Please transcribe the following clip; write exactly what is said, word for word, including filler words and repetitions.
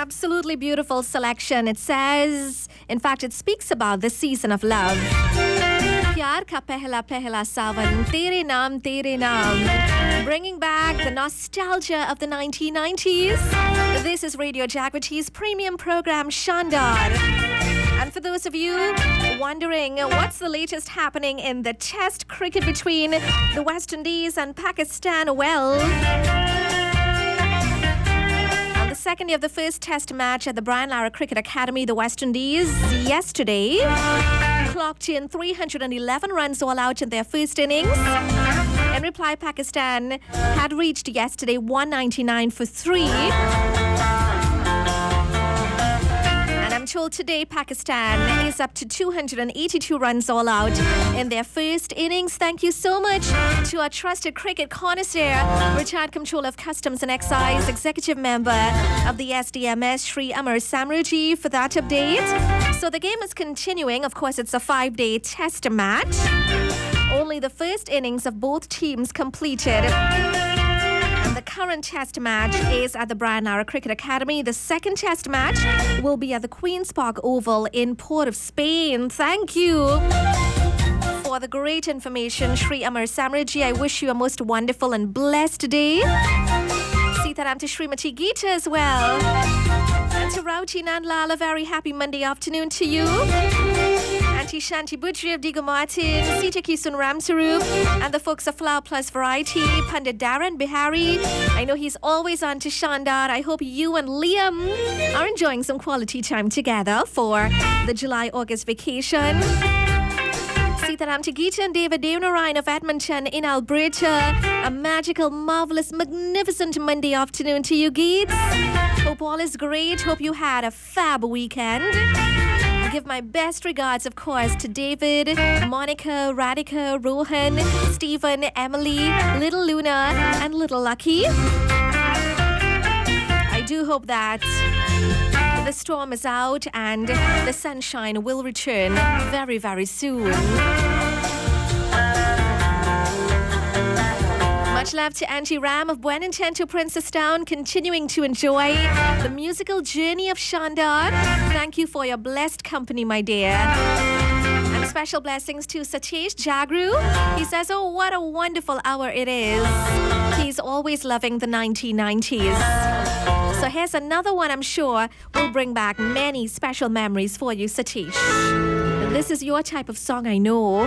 absolutely beautiful selection. It says, in fact, it speaks about the season of love. Pyar ka pehla pehla sawan, tere naam, tere naam. Bringing back the nostalgia of the nineteen nineties. This is Radio Jagriti's premium program, Shandar. And for those of you wondering what's the latest happening in the test cricket between the West Indies and Pakistan, well, on the second day of the first test match at the Brian Lara Cricket Academy, the West Indies yesterday clocked in three hundred eleven runs all out in their first innings. In reply, Pakistan had reached yesterday one ninety-nine for three. I'm told today Pakistan is up to two hundred eighty-two runs all out in their first innings. Thank you so much to our trusted cricket connoisseur, retired Comptroller of Customs and Excise, executive member of the S D M S, Shri Amar Samruji, for that update. So the game is continuing. Of course, it's a five-day test match. Only the first innings of both teams completed. The current test match is at the Brian Lara Cricket Academy. The second test match will be at the Queen's Park Oval in Port of Spain. Thank you for the great information, Shri Amar Samruji. I wish you a most wonderful and blessed day. Sitaram to Shrimati Geeta as well. And to Rauti Nandlal, a very happy Monday afternoon to you. Auntie Shanti Budri of Digo Martin, Sita Kisun Ramsarup, and the folks of Flower Plus Variety, Pandit Darren Bihari. I know he's always on to Shandar. I hope you and Liam are enjoying some quality time together for the July-August vacation. Sitaram to Geeta and David Devanarayan of Edmonton in Alberta. A magical, marvelous, magnificent Monday afternoon to you, Geets. Hope all is great. Hope you had a fab weekend. I give my best regards, of course, to David, Monica, Radhika, Rohan, Stephen, Emily, Little Luna, and Little Lucky. I do hope that the storm is out and the sunshine will return very, very soon. Much love to Auntie Ram of Buenanten to Princestown, continuing to enjoy the musical journey of Shandar. Thank you for your blessed company, my dear. And special blessings to Satish Jagru. He says, oh, what a wonderful hour it is. He's always loving the nineteen nineties. So here's another one I'm sure will bring back many special memories for you, Satish. This is your type of song, I know.